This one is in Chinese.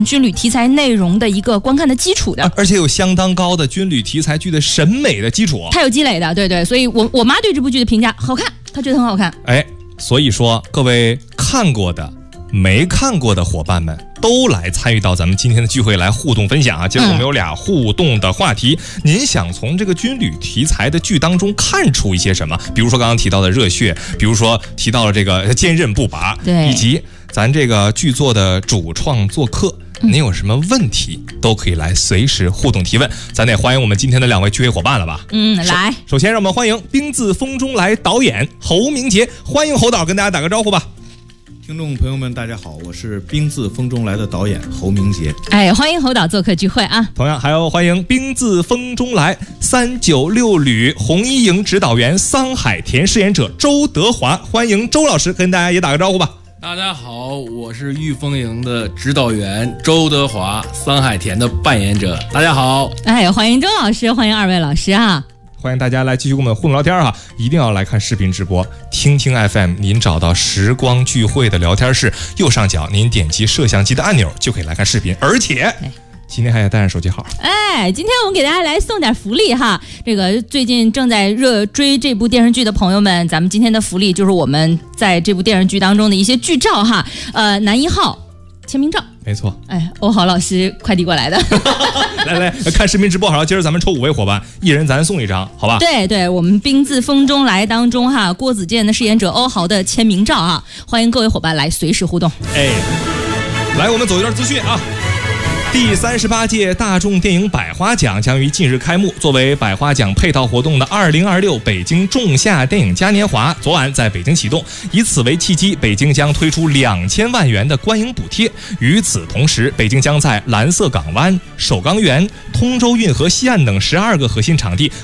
军旅题材内容的一个观看的基础的， 而且有相当高的军旅题材剧的审美的基础， 它有积累的，对，所以我妈对这部剧的评价好看，她觉得很好看。 所以说各位看过的、没看过的伙伴们都来参与到咱们今天的聚会来互动分享啊！今天我们有俩互动的话题，您想从这个军旅题材的剧当中看出一些什么？比如说刚刚提到的热血，比如说提到了这个坚韧不拔， 对， 以及咱这个剧作的主创做客。您有什么问题都可以来随时互动提问，咱得欢迎我们今天的2位聚会伙伴了吧？ 来， 首先让我们欢迎兵自风中来导演侯明杰，欢迎侯导，跟大家打个招呼吧。 听众朋友们，大家好，我是兵自风中来的导演侯明杰。 欢迎侯导做客聚会啊！ 同样还要欢迎兵自风中来396旅红一营指导员桑海田饰演者周德华，欢迎周老师，跟大家也打个招呼吧。 大家好，我是御风营的指导员周德华，桑海田的扮演者。大家好， 欢迎周老师，欢迎2位老师啊！ 欢迎大家来继续跟我们互动聊天哈，一定要来看视频直播，听听 FM， 您找到时光聚会的聊天室，右上角您点击摄像机的按钮就可以来看视频，而且今天还得带上手机号。 今天我们给大家来送点福利哈。这个最近正在热追这部电视剧的朋友们，咱们今天的福利就是我们在这部电视剧当中的一些剧照哈。男1号签名照， 没错。 欧豪老师快递过来的。 来看视频直播好了，今儿咱们抽5位伙伴，一人咱送1张，好吧？ 对，我们兵自风中来当中哈，郭子健的饰演者欧豪的签名照啊，欢迎各位伙伴来随时互动。 来，我们走一段资讯啊。第38届大众电影百花奖将于近日开幕。作为百花奖配套活动的2026北京仲夏电影嘉年华昨晚在北京启动，以此为契机，北京将推出2000万元的观影补贴。与此同时，北京将在蓝色港湾、首钢园、通州运河西岸等12个核心场地